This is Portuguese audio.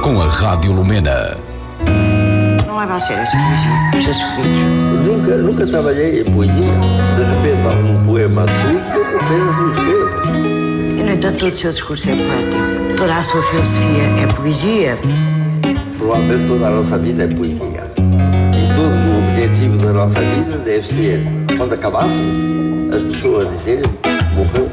com a Rádio Lumena. Não leva a sério essa poesia, os seus sofridos. Nunca trabalhei em poesia. De repente há um poema surge e eu apenas o escrevo. E, no entanto, todo o seu discurso é poético. Toda a sua filosofia é poesia. Provavelmente toda a nossa vida é poesia. E todo o objetivo da nossa vida deve ser, quando acabasse, as pessoas dizerem: morreu